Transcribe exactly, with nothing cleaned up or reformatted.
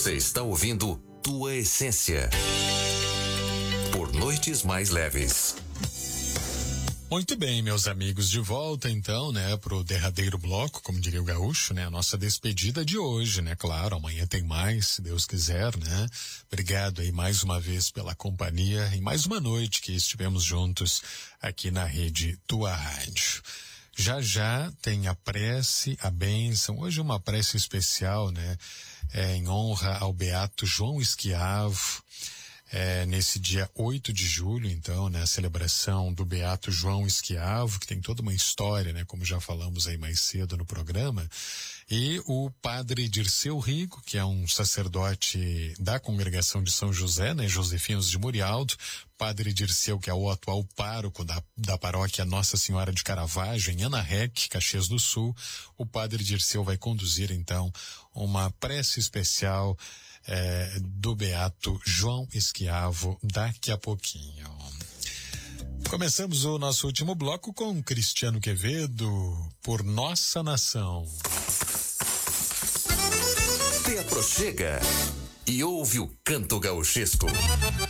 Você está ouvindo Tua Essência. Por Noites Mais Leves. Muito bem, meus amigos, de volta então, né, pro derradeiro bloco, como diria o gaúcho, né, a nossa despedida de hoje, né, claro, amanhã tem mais, se Deus quiser, né. Obrigado aí mais uma vez pela companhia e mais uma noite que estivemos juntos aqui na rede Tua Rádio. Já já tem a prece, a bênção, hoje uma prece especial, né, é, em honra ao beato João Esquiavo. É, nesse dia oito de julho, então, né, a celebração do beato João Esquiavo, que tem toda uma história, né, como já falamos aí mais cedo no programa, e o padre Dirceu Rico, que é um sacerdote da congregação de São José, né, Josefinos de Murialdo, padre Dirceu, que é o atual pároco da, da paróquia Nossa Senhora de Caravaggio, em Anarrec, Caxias do Sul. O padre Dirceu vai conduzir, então, uma prece especial É, do beato João Esquiavo daqui a pouquinho. Começamos o nosso último bloco com Cristiano Quevedo, Por Nossa Nação. Te aproxega e ouve o canto gauchesco.